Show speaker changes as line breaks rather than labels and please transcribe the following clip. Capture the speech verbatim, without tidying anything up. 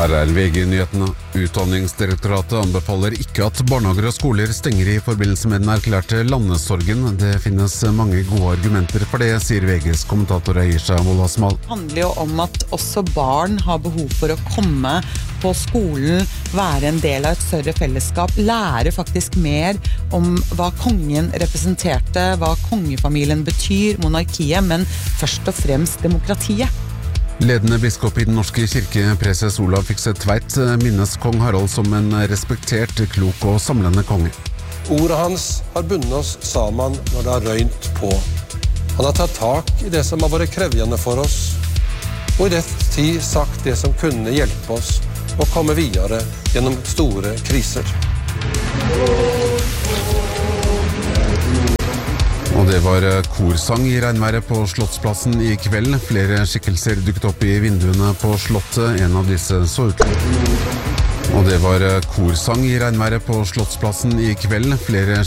Her er V G-nyhetene. Utdanningsdirektoratet anbefaler ikke at barnehager og skoler stenger i forbindelse med den erklærte landesorgen. Det finnes mange gode argumenter for det, sier V G's kommentator Aisha Wolasmal.
Det handler jo om at også barn har behov for å komme på skolen, være en del av et større fellesskap, lære faktisk mer om hva kongen representerte, hva kongefamilien betyr, monarkiet, men først og fremst demokratiet.
Ledende biskop i den norske kirke, preses Olav Fikse Tveit, minnes kong Harald som en respektert, klok og samlende konge.
Ordet hans har bundet oss sammen når det har røynt på. Han har tatt tak i det som har vært krevjende for oss, og i rett tid sagt det som kunne hjelpe oss å komme videre gjennom store kriser.
Og det var korsang i regnværet på Slottsplassen i kveld. Flere skikkelser dukket opp i vinduene på Slottet. En av disse så ut. Og det var korsang i regnværet på Slottsplassen i kveld. Flere